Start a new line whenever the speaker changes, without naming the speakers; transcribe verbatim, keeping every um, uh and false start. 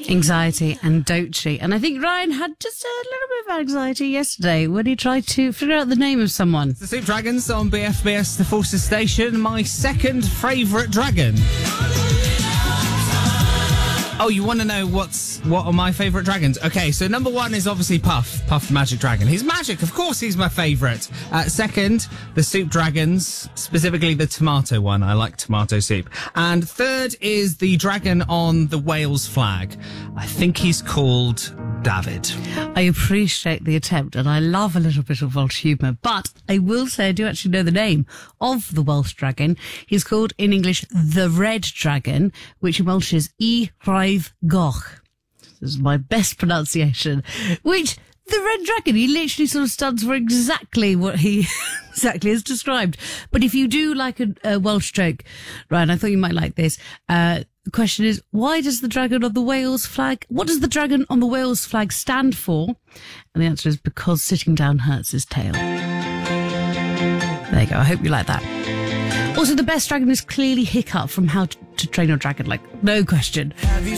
Anxiety and Dochi. And I think Ryan had just a little bit of anxiety yesterday when he tried to figure out the name of someone.
The Soup Dragons on B F B S The Forces Station, my second favourite dragon. Oh, you want to know what's what are my favourite dragons? Okay, so number one is obviously Puff, Puff the Magic Dragon. He's magic, of course he's my favourite. Uh, second, the Soup Dragons, specifically the tomato one. I like tomato soup. And third is the dragon on the Wales flag. I think he's called David.
I appreciate the attempt and I love a little bit of Welsh humour, but I will say I do actually know the name of the Welsh dragon. He's called in English the Red Dragon, which in Welsh is Y Rhaid Goch. This is my best pronunciation. Which, the Red Dragon, he literally sort of stands for exactly what he exactly has described. But if you do like a, a Welsh joke, Ryan, I thought you might like this. Uh, the question is, why does the dragon on the Wales flag, what does the dragon on the Wales flag stand for? And the answer is because sitting down hurts his tail. There you go. I hope you like that. Also, the best dragon is clearly Hiccup from How to Train Your Dragon. Like, no question.